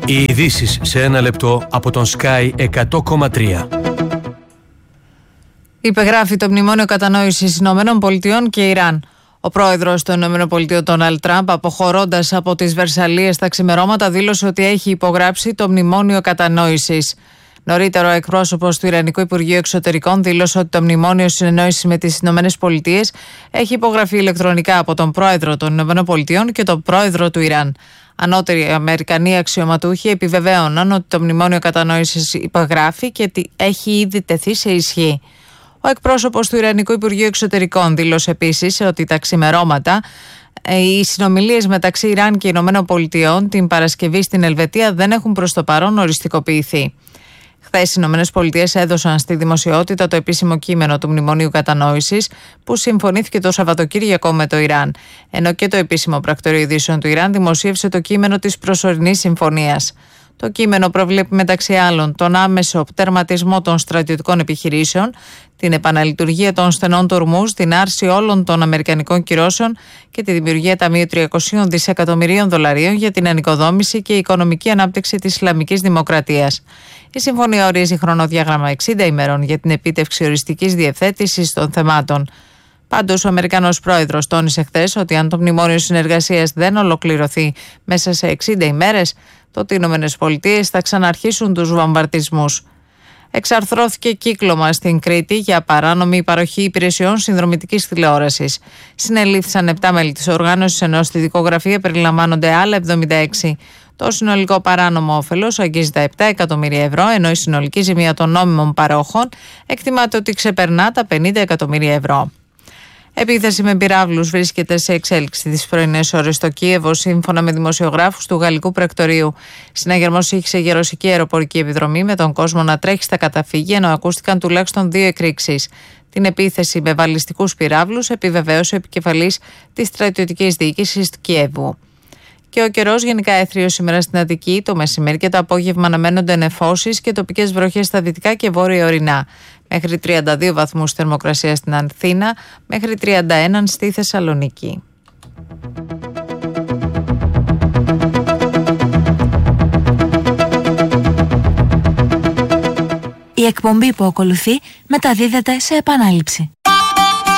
Οι ειδήσεις σε ένα λεπτό από τον Sky 100,3. Υπεγράφει το Μνημόνιο Κατανόησης Ηνωμένων Πολιτειών και Ιράν. Ο πρόεδρος των ΗΠΑ, Ντόναλντ Τραμπ, αποχωρώντας από τις Βερσαλλίες τα ξημερώματα, δήλωσε ότι έχει υπογράψει το Μνημόνιο Κατανόησης. Νωρίτερα, ο εκπρόσωπος του Ιρανικού Υπουργείου Εξωτερικών δήλωσε ότι το Μνημόνιο Συνεννόησης με τις ΗΠΑ έχει υπογραφεί ηλεκτρονικά από τον πρόεδρο των ΗΠΑ και τον πρόεδρο του Ιράν. Ανώτεροι Αμερικανοί αξιωματούχοι επιβεβαίωναν ότι το Μνημόνιο Κατανόησης υπογράφει και ότι έχει ήδη τεθεί σε ισχύ. Ο εκπρόσωπος του Ιρανικού Υπουργείου Εξωτερικών δήλωσε επίσης ότι τα ξημερώματα οι συνομιλίες μεταξύ Ιράν και Ηνωμένων Πολιτειών την Παρασκευή στην Ελβετία δεν έχουν προς το παρόν οριστικοποιηθεί. Χθες οι ΗΠΑ έδωσαν στη δημοσιότητα το επίσημο κείμενο του Μνημονίου Κατανόησης που συμφωνήθηκε το Σαββατοκύριακο με το Ιράν, ενώ και το επίσημο πρακτορείο ειδήσεων του Ιράν δημοσίευσε το κείμενο της προσωρινής συμφωνίας. Το κείμενο προβλέπει μεταξύ άλλων τον άμεσο τερματισμό των στρατιωτικών επιχειρήσεων, την επαναλειτουργία των στενών του Ορμούζ, την άρση όλων των αμερικανικών κυρώσεων και τη δημιουργία ταμείου $300 δισεκατομμυρίων για την ανοικοδόμηση και οικονομική ανάπτυξη της Ισλαμικής Δημοκρατίας. Η συμφωνία ορίζει χρονοδιάγραμμα 60 ημερών για την επίτευξη οριστικής διευθέτησης των θεμάτων. Πάντως, ο Αμερικανός πρόεδρος τόνισε χθες ότι αν το μνημόνιο συνεργασίας δεν ολοκληρωθεί μέσα σε 60 ημέρες, τότε οι ΗΠΑ θα ξαναρχίσουν τους βομβαρδισμούς. Εξαρθρώθηκε κύκλωμα στην Κρήτη για παράνομη παροχή υπηρεσιών συνδρομητικής τηλεόρασης. Συνελήφθησαν 7 μέλη της οργάνωσης, ενώ στη δικογραφία περιλαμβάνονται άλλα 76. Το συνολικό παράνομο όφελος αγγίζει τα 7 εκατομμύρια ευρώ, ενώ η συνολική ζημία των νόμιμων παρόχων εκτιμάται ότι ξεπερνά τα 50 εκατομμύρια ευρώ. Επίθεση με πυράβλους βρίσκεται σε εξέλιξη τις πρωινές ώρες στο Κίεβο, σύμφωνα με δημοσιογράφους του Γαλλικού Πρακτορείου. Συναγερμός είχε γεροσική αεροπορική επιδρομή, με τον κόσμο να τρέχει στα καταφύγια, ενώ ακούστηκαν τουλάχιστον 2 εκρήξεις. Την επίθεση με βαλιστικούς πυράβλους επιβεβαίωσε ο επικεφαλής της στρατιωτικής διοίκησης του Κιέβου. Και ο καιρός γενικά έθριος σήμερα στην Αττική. Το μεσημέρι και το απόγευμα αναμένονται νεφώσεις και τοπικές βροχές στα δυτικά και βόρεια ορεινά. Μέχρι 32 βαθμούς θερμοκρασία στην Αθήνα, μέχρι 31 στη Θεσσαλονίκη. Η εκπομπή που ακολουθεί μεταδίδεται σε επανάληψη.